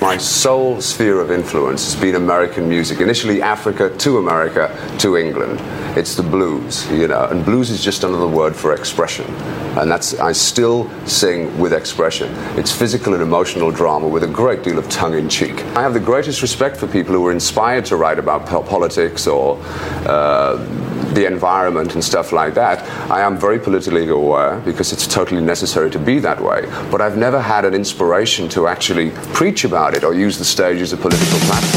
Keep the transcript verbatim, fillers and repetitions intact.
my sole sphere of influence has been American music. Initially Africa to America to England. It's the blues, you know, and blues is just another word for expression. And that's, I still sing with expression. It's physical and emotional drama with a great deal of tongue-in-cheek. I have the greatest respect for people who are inspired to write about po- politics or uh, the environment and stuff like that. I am very politically aware because it's totally necessary to be that way. But I've never had an inspiration to actually preach about it or use the stage as a political platform.